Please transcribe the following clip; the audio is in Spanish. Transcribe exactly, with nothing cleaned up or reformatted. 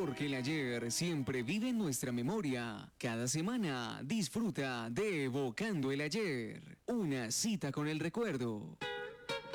Porque el ayer siempre vive en nuestra memoria. Cada semana disfruta de Evocando el Ayer. Una cita con el recuerdo.